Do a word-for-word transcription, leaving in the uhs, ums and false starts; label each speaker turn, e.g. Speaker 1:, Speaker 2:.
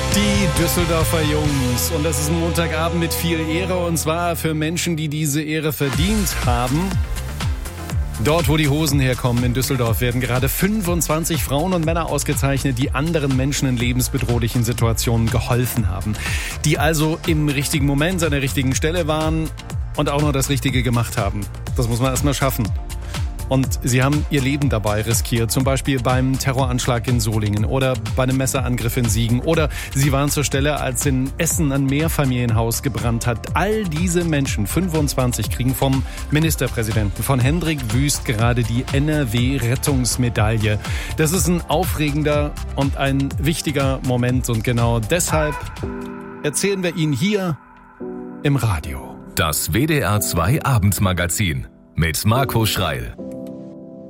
Speaker 1: Die Düsseldorfer Jungs. Und das ist ein Montagabend mit viel Ehre. Und zwar für Menschen, die diese Ehre verdient haben. Dort, wo die Hosen herkommen in Düsseldorf, werden gerade fünfundzwanzig Frauen und Männer ausgezeichnet, die anderen Menschen in lebensbedrohlichen Situationen geholfen haben. Die also im richtigen Moment an der richtigen Stelle waren und auch noch das Richtige gemacht haben. Das muss man erstmal schaffen. Und sie haben ihr Leben dabei riskiert, zum Beispiel beim Terroranschlag in Solingen oder bei einem Messerangriff in Siegen. Oder sie waren zur Stelle, als in Essen ein Mehrfamilienhaus gebrannt hat. All diese Menschen, fünfundzwanzig, kriegen vom Ministerpräsidenten, von Hendrik Wüst, gerade die N R W-Rettungsmedaille. Das ist ein aufregender und ein wichtiger Moment. Und genau deshalb erzählen wir Ihnen hier im Radio.
Speaker 2: Das W D R zwei Abendmagazin mit Marco Schreil.